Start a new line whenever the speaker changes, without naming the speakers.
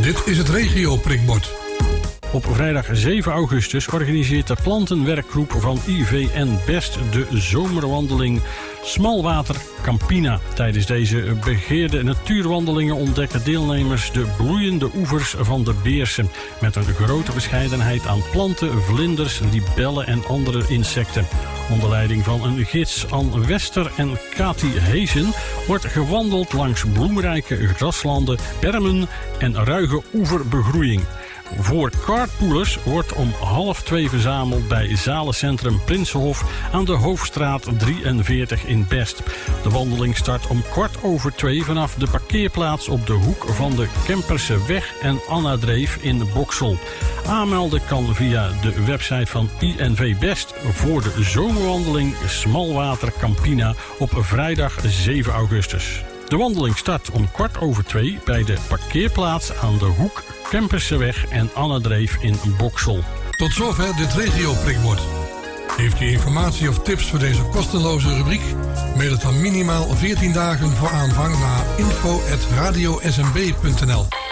Dit is het regio-prikbord.
Op vrijdag 7 augustus organiseert de plantenwerkgroep van IVN Best de zomerwandeling Smalwater Campina. Tijdens deze begeerde natuurwandelingen ontdekken deelnemers de bloeiende oevers van de Beersen, met een grote verscheidenheid aan planten, vlinders, libellen en andere insecten. Onder leiding van een gids Anne Wester en Kati Heesen wordt gewandeld langs bloemrijke graslanden, bermen en ruige oeverbegroeiing. Voor carpoolers wordt om 1:30 verzameld bij Zalencentrum Prinsenhof aan de Hoofdstraat 43 in Best. De wandeling start om 2:15 vanaf de parkeerplaats op de hoek van de Kemperseweg en Anna Dreef in Boksel. Aanmelden kan via de website van INV Best voor de zomerwandeling Smalwater Campina op vrijdag 7 augustus. De wandeling start om 2:15 bij de parkeerplaats aan de hoek Kemperseweg en Anna Dreef in Boksel.
Tot zover dit regio-prikbord. Heeft u informatie of tips voor deze kosteloze rubriek? Mail het dan minimaal 14 dagen voor aanvang naar info@radiosmb.nl.